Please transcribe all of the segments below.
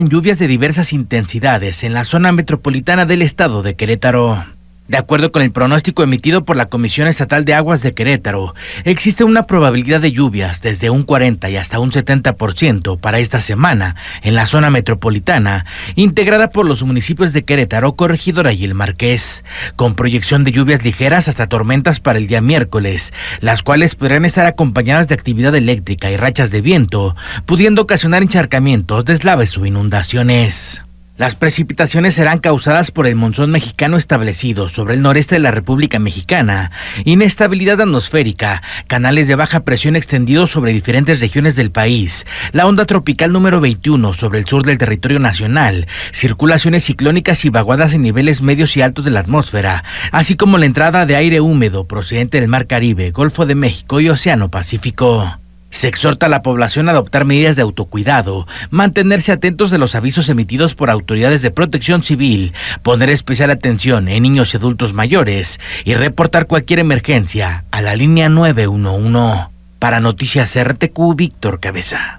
Lluvias de diversas intensidades en la zona metropolitana del estado de Querétaro. De acuerdo con el pronóstico emitido por la Comisión Estatal de Aguas de Querétaro, existe una probabilidad de lluvias desde un 40 y hasta un 70% para esta semana en la zona metropolitana, integrada por los municipios de Querétaro, Corregidora y El Marqués, con proyección de lluvias ligeras hasta tormentas para el día miércoles, las cuales podrán estar acompañadas de actividad eléctrica y rachas de viento, pudiendo ocasionar encharcamientos, deslaves o inundaciones. Las precipitaciones serán causadas por el monzón mexicano establecido sobre el noreste de la República Mexicana, inestabilidad atmosférica, canales de baja presión extendidos sobre diferentes regiones del país, la onda tropical número 21 sobre el sur del territorio nacional, circulaciones ciclónicas y vaguadas en niveles medios y altos de la atmósfera, así como la entrada de aire húmedo procedente del Mar Caribe, Golfo de México y Océano Pacífico. Se exhorta a la población a adoptar medidas de autocuidado, mantenerse atentos de los avisos emitidos por autoridades de protección civil, poner especial atención en niños y adultos mayores y reportar cualquier emergencia a la línea 911. Para Noticias RTQ, Víctor Cabeza.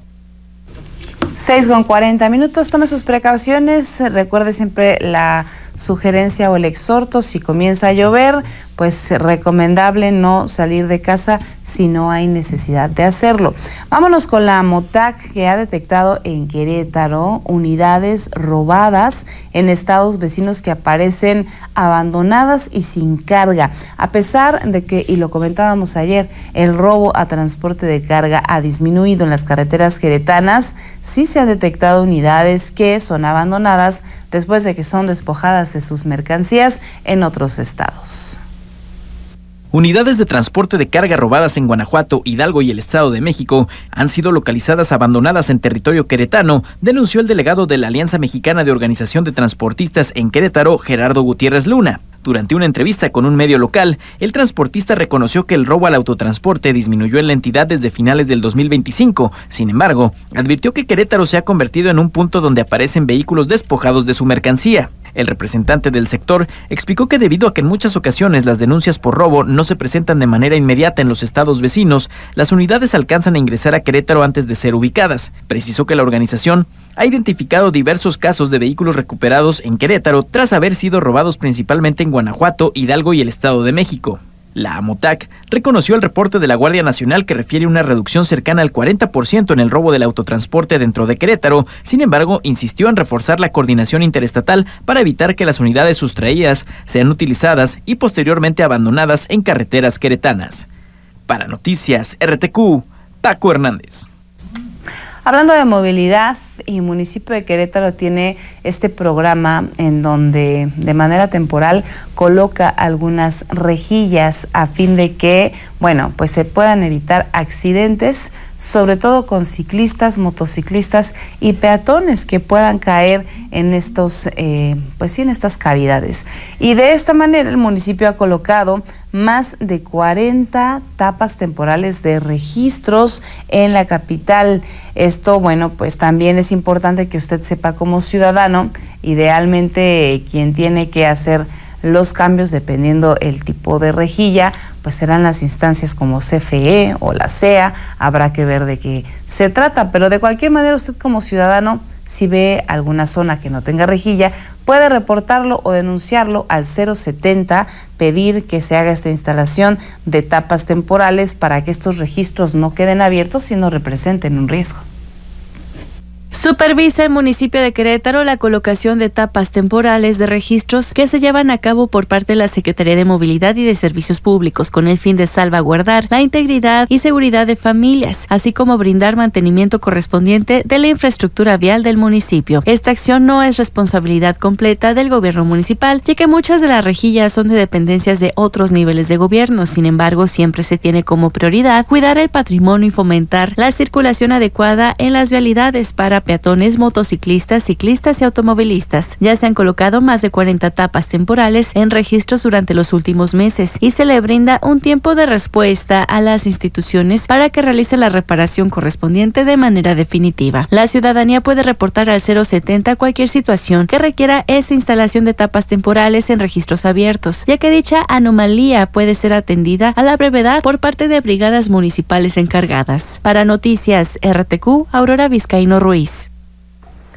6:40. Tome sus precauciones. Recuerde siempre la sugerencia o el exhorto: si comienza a llover, pues recomendable no salir de casa si no hay necesidad de hacerlo. Vámonos con la MOTAC, que ha detectado en Querétaro unidades robadas en estados vecinos que aparecen abandonadas y sin carga. A pesar de que, y lo comentábamos ayer, el robo a transporte de carga ha disminuido en las carreteras queretanas, sí se han detectado unidades que son abandonadas después de que son despojadas de sus mercancías en otros estados. Unidades de transporte de carga robadas en Guanajuato, Hidalgo y el Estado de México han sido localizadas abandonadas en territorio queretano, denunció el delegado de la Alianza Mexicana de Organización de Transportistas en Querétaro, Gerardo Gutiérrez Luna. Durante una entrevista con un medio local, el transportista reconoció que el robo al autotransporte disminuyó en la entidad desde finales del 2025. Sin embargo, advirtió que Querétaro se ha convertido en un punto donde aparecen vehículos despojados de su mercancía. El representante del sector explicó que debido a que en muchas ocasiones las denuncias por robo no se presentan de manera inmediata en los estados vecinos, las unidades alcanzan a ingresar a Querétaro antes de ser ubicadas. Precisó que la organización ha identificado diversos casos de vehículos recuperados en Querétaro tras haber sido robados principalmente en Guanajuato, Hidalgo y el Estado de México. La AMOTAC reconoció el reporte de la Guardia Nacional que refiere una reducción cercana al 40% en el robo del autotransporte dentro de Querétaro. Sin embargo, insistió en reforzar la coordinación interestatal para evitar que las unidades sustraídas sean utilizadas y posteriormente abandonadas en carreteras queretanas. Para Noticias RTQ, Paco Hernández. Hablando de movilidad, y municipio de Querétaro tiene este programa en donde de manera temporal coloca algunas rejillas a fin de que, pues se puedan evitar accidentes, sobre todo con ciclistas, motociclistas y peatones que puedan caer en estos, en estas cavidades. Y de esta manera el municipio ha colocado más de 40 tapas temporales de registros en la capital. Esto, pues también es importante que usted sepa como ciudadano, idealmente quien tiene que hacer los cambios dependiendo el tipo de rejilla, pues serán las instancias como CFE o la CEA, habrá que ver de qué se trata, pero de cualquier manera usted como ciudadano, si ve alguna zona que no tenga rejilla, puede reportarlo o denunciarlo al 070, pedir que se haga esta instalación de tapas temporales para que estos registros no queden abiertos y no representen un riesgo. Supervisa el municipio de Querétaro la colocación de tapas temporales de registros que se llevan a cabo por parte de la Secretaría de Movilidad y de Servicios Públicos con el fin de salvaguardar la integridad y seguridad de familias, así como brindar mantenimiento correspondiente de la infraestructura vial del municipio. Esta acción no es responsabilidad completa del gobierno municipal, ya que muchas de las rejillas son de dependencias de otros niveles de gobierno. Sin embargo, siempre se tiene como prioridad cuidar el patrimonio y fomentar la circulación adecuada en las vialidades para peatones, motociclistas, ciclistas y automovilistas. Ya se han colocado más de 40 tapas temporales en registros durante los últimos meses y se le brinda un tiempo de respuesta a las instituciones para que realicen la reparación correspondiente de manera definitiva. La ciudadanía puede reportar al 070 cualquier situación que requiera esta instalación de tapas temporales en registros abiertos, ya que dicha anomalía puede ser atendida a la brevedad por parte de brigadas municipales encargadas. Para Noticias RTQ, Aurora Vizcaíno Ruiz.